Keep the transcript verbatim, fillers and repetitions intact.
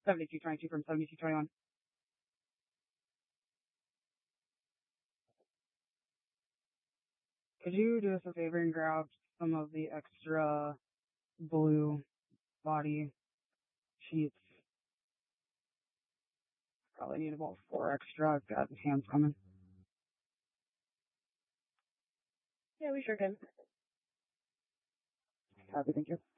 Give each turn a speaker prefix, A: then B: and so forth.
A: seventy-two twenty-two from seventy-two twenty-one. Could you do us a favor and grab some of the extra blue body sheets? Probably need about four extra. I've got hands coming.
B: Yeah, we sure can.
A: Happy, thank you.